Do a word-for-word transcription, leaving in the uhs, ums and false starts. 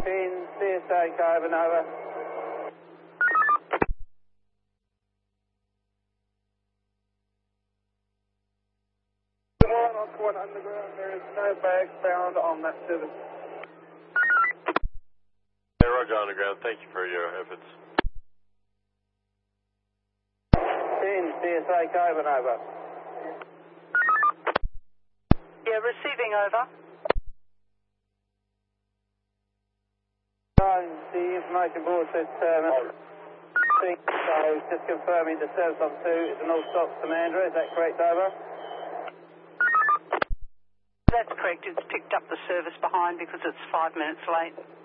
In C S A, over, over. One on Quad Underground, there is no bags found on that service. Hey, Roger Underground, thank you for your efforts. In C S A, over, over. Yeah, receiving over. The information board says terminal. So just confirming the service on two is an all stop Samandra, is that correct, over? That's correct, it's picked up the service behind because it's five minutes late.